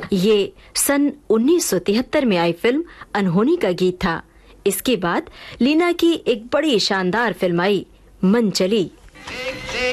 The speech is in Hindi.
ये सन 1973 में आई फिल्म अनहोनी का गीत था। इसके बाद लीना की एक बड़ी शानदार फिल्म आई मन चली।